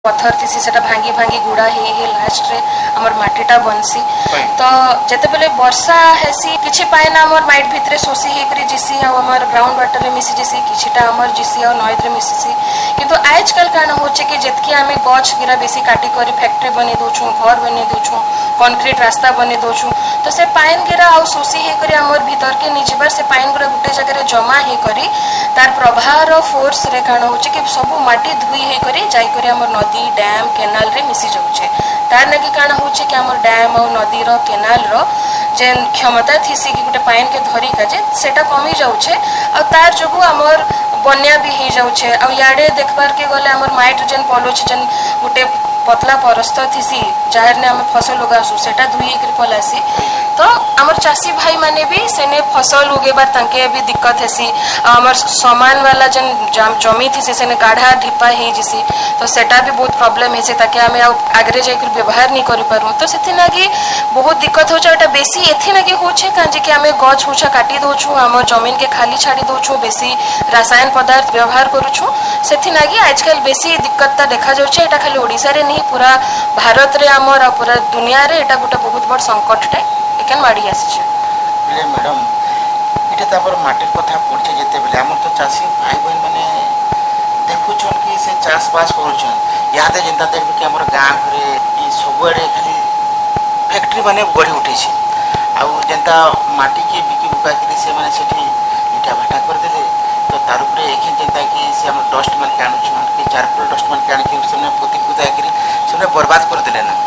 पत्थर थी से भांगी भांगी गुड़ा ही लास्ट रे हमर माटीटा बनसी तो जते बेले वर्षा हेसी किछि पाएना हमर माइट भितरे सोसी हे करी जिसी हमर ग्राउंड वाटर रे मिसी जिसी किछिटा हमर जिसी और नॉइज रे मिसी किंतु आजकल काना होचे कि जतकी हमें गछ गिरा बेसी काटी करी फैक्ट्री बने दोछु घर बने दोछु कंक्रीट रास्ता बने दोछु तो से पाइन गिरा आ सोसी हे करी हमर भीतर के निजिबार से पाइन गिरा गुटे जगह रे जमा हे करी तार प्रभाव रो फोर्स रे काना होचे कि सब माटी धुई हे करी जाई करी हमर नदी डैम केनाल रे मिसी जाउछे तार नगी काना होचे कि हमर डैम और नदी रो केनाल रो जेन क्षमता थीसी कि गुटे पाइन के धरी काजे सेटा कमी जाउछे और तार जोगु हमर बन्या भी ही जाउछे और याडे देखबार के गले हमर माइट जेन पलोछ जेन गुटे पतला परस्त थीसी जहार ने हमें फसल उगासु सेटा धुई कर पलासी तो हमर चासी भाई माने भी सेने फसल उगेबार तांके भी दिक्कत हेसी हमर सामान वाला जन जमी थी सेने गाढ़ा ढिपा हे जिसी तो सेटा भी बहुत प्रॉब्लम हेसे ताकि हमें आगरे जाकर व्यवहार नहीं करि पारू तो सेथि लागी बहुत दिक्कत होचा एटा बेसी एथि लागी होचे काजे कि हमें गछ हुछा काटी दोछु हमर जमीन के खाली छाड़ी दोछु बेसी रसायन पदार्थ व्यवहार करूछु सेथि लागी आजकल बेसी दिक्कतता देखा जाउछे एटा खाली ओडिसा रे नहीं पूरा भारत रे हमर पूरा दुनिया रे एटा गोटे बहुत बड़ संकट टे एकेन माडी आसी ले मैडम इटे तापर माटी कथा पड़छे जते बेले हमर तो चासी भाई बहन माने देखु छन कि से चाष बास करू छन यादे जनता देखबे कि हमर गांव रे ई सबुआडे खाली फैक्ट्री माने बढ़ी उठे छी आ जनता माटी के बिकी बुका के से माने सेठी इटा भाटा कर देले तो तार ऊपर एखन जनता कि से हमर डस्ट मान के आनु छन कि चारकोल डस्ट मान के आन के से पोती पुता के से बर्बाद कर देले ना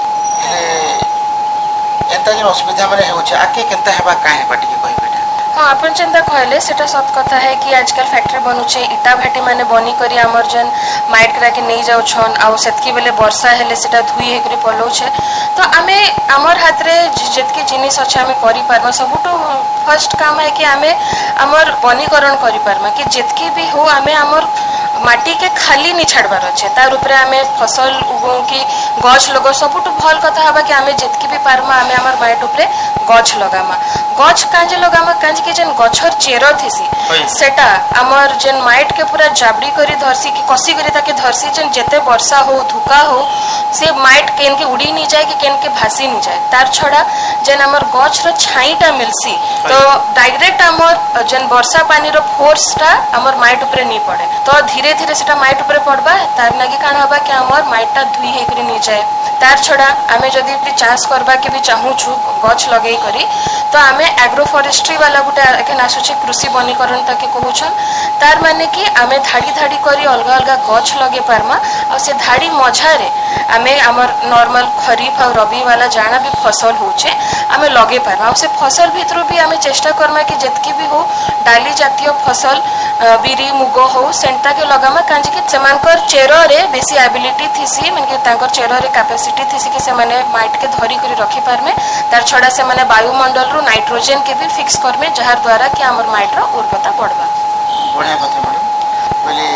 एंता जे असुविधा माने होछ आके केनता हेबा काहे बाटी के कहि बेटा हाँ अपन चिंता कहले सेटा सत कथा है कि आजकल फैक्ट्री बनुचे इटा भाटी माने बनी करी हमर जन माइट करा के नहीं जाउ छन आ सेतकी बेले वर्षा हेले सेटा धुई हे करी पलोछे तो आमे हमर हाथ रे जतके जिनिस अछि हमें करि पारमा सबुटो फर्स्ट काम है कि हमें हमर वनीकरण करि पारमा कि जतकी भी हो हमें हमर माटी के खाली नहीं छाड़बार अच्छे तार ऊपर हमें फसल उगो कि गछ लगो सबुटो भल कथा हबा कि हमें जतकी भी पारमा हमें हमर माइट ऊपर गछ लगामा गछ कांजे लगामा कांजे के जन गछर चेरो थीसी सेटा हमर जन माइट के पूरा जाबड़ी करी धरसी कि कसी करी ताके धरसी जन जते वर्षा हो धुका हो से माइट केन के उड़ी नहीं जाए कि केन के भासी नहीं जाए तार छड़ा जन हमर गछ रो छाईटा मिलसी तो डायरेक्ट हमर जन वर्षा पानी रो फोर्सटा हमर माइट ऊपर नहीं पड़े तो धीरे धीरे सेटा माइट ऊपर पड़बा तार लागि कान हबा कि हमर माइटटा धुई हे करी नहीं जाए तार छड़ा आमे जदी चाष करबा के भी चाहू छु गछ लगेई करी तो आमे एग्रो फॉरेस्ट्री वाला गुटे एखन आसुचे कृषि वनीकरण ताके कहूछन तार माने कि आमे धाड़ी धाड़ी करी अलगा अलगा गछ लगे पारमा और से धाड़ी मझारे आमे हमर नॉर्मल खरीफ और रबी वाला जाना भी फसल होचे आमे लगे पारमा और से फसल भितरु भी आमे चेष्टा करमा कि जतकी भी हो डाली जातीय फसल बिरी मुगो हो सेंटा के लगामा कांजे कि समानकर चेरो रे बेसी एबिलिटी थीसी माने कि तांकर चेरो रे कैपेसिटी थीसी कि से माने माइट के धरी करी रखी पारमे तार छड़ा से माने वायुमंडल रो नाइट्रोजन के भी फिक्स करमे जहार द्वारा कि हमर माइट रो उर्वरता बढ़बा बढ़िया कथा मैडम बोले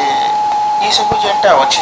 ई सब जेंटा अछि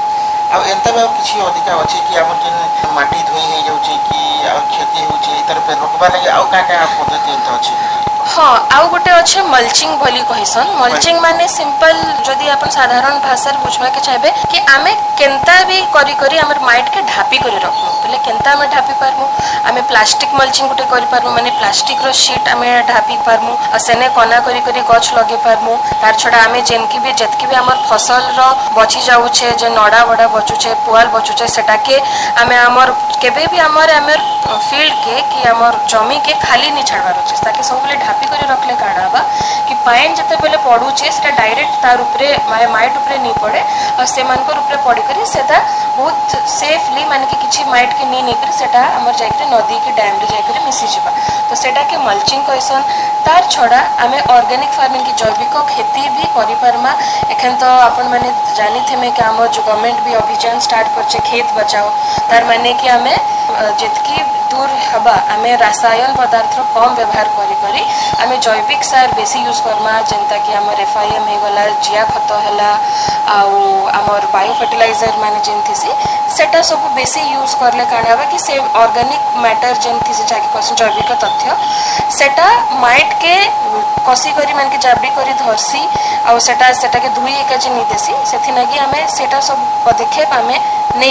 आ एंता बा किछि अधिका अछि कि हमर जे माटी धोई हे जाउछि कि आ खेती होछि इतर पे रोकबा लागि आ का पद्धति एंता अछि हाँ आउ गोटे अच्छे मल्चिंग भली कहिसन मल्चिंग माने सिंपल जदि अपन साधारण भाषा रे बुझबा के चाहबे कि आमे केनता भी करी करी हमर माइट के ढापी करी रखनु पहले केनता हमें ढापी पारमु आमे प्लास्टिक मल्चिंग गोटे करी पारमु माने प्लास्टिक रो शीट हमें ढापी पारमु आ सेने कोना करी करी गछ लगे पारमु तार छडा आमे जेनकी भी जतकी भी हमर फसल रो बची जाउछे जे नडा बडा बचुछे पुआल बचुछे सेटा के आमे हमर केबे भी हमर फील्ड के कि हमर जमी के खाली नहीं छाड़बार अछि ताकि सब बेले ढापी करी रखले काढा बा कि पाइन जते बेले पडुछे सेटा डायरेक्ट तार ऊपरे माइट ऊपरे नहीं पड़े और से मानकर ऊपरे पड़ी करी सेटा बहुत सेफली माने कि किछि माइट के नहीं करी सेटा हमर जायकरी नदी के डैम रे जायकरी मिसी जिबा तो सेटा के मल्चिंग कइसन तार छड़ा हमें ऑर्गेनिक फार्मिंग की जैविक खेती भी करि परमा एखन तो अपन माने जानि थेमे कि हमर जो गवर्नमेंट भी अभियान स्टार्ट करछे खेत बचाओ तार माने कि हमें जितकी दूर हबा हमें रसायन पदार्थ कम व्यवहार करी करी हमें जैविक सार बेसी यूज करमा जेंता कि हमर एफआईएम हे गला जिया खत हला आउ हमर बायो फर्टिलाइजर माने जेन थिसी सेटा सब बेसी यूज करले काण हबा कि से ऑर्गेनिक मैटर जेन थिसी जाके कस जैविक तथ्य सेटा माइट के कसी करी मान के जाबड़ी करी धरसी आउ सेटा के धुई एका जे नि देसी सेथि लागि हमें सेटा सब पदक्षेप हमें